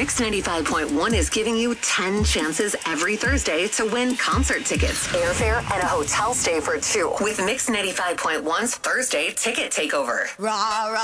Mix 95.1 is giving you 10 chances every Thursday to win concert tickets, airfare, and a hotel stay for two with Mix 95.1's Thursday Ticket Takeover. Rah, rah.